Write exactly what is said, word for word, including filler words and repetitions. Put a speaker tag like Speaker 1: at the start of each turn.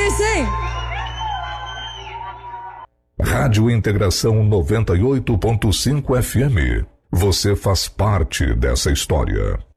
Speaker 1: isso, hein?
Speaker 2: Rádio Integração noventa e oito ponto cinco F M. Você faz parte dessa história.